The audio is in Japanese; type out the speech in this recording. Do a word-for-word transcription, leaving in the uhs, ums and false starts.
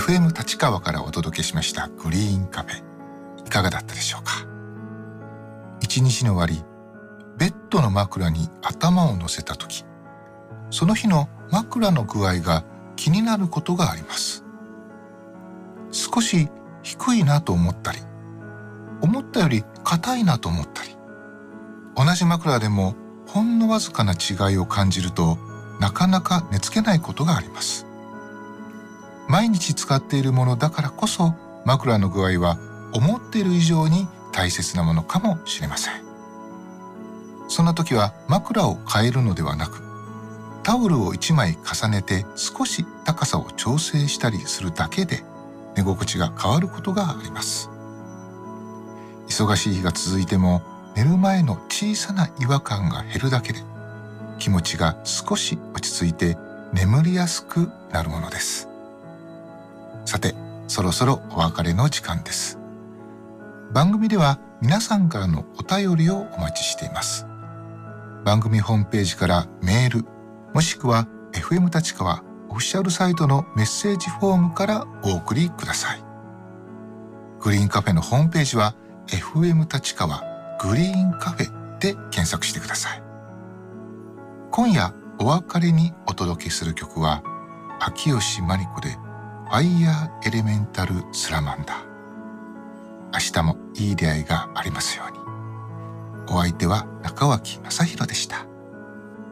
フエム 立川からお届けしましたグリーンカフェ、いかがだったでしょうか。一日の終わり、ベッドの枕に頭を乗せた時、その日の枕の具合が気になることがあります。少し低いなと思ったり、思ったより硬いなと思ったり、同じ枕でもほんのわずかな違いを感じると、なかなか寝つけないことがあります。毎日使っているものだからこそ、枕の具合は思っている以上に大切なものかもしれません。そんな時は枕を変えるのではなく、タオルをいちまい重ねて少し高さを調整したりするだけで寝心地が変わることがあります。忙しい日が続いても、寝る前の小さな違和感が減るだけで気持ちが少し落ち着いて眠りやすくなるものです。さて、そろそろお別れの時間です。番組では皆さんからのお便りをお待ちしています。番組ホームページからメール、もしくは エフエム 立川オフィシャルサイトのメッセージフォームからお送りください。グリーンカフェのホームページは エフエム 立川グリーンカフェで検索してください。今夜お別れにお届けする曲は、秋吉真理子でファイヤーエレメンタルスラマンダー。明日もいい出会いがありますように。お相手は中脇正弘でした。